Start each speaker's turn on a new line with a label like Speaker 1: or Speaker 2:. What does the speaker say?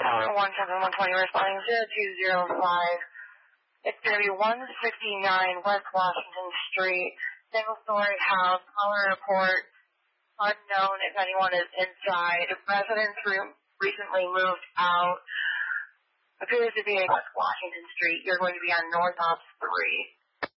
Speaker 1: Tower 17120 responding 0205. It's going to be 159 West Washington Street, single-story house, caller report, unknown if anyone is inside. Residents recently moved out. Appears to be in West Washington Street. You're going to be on North Ops 3.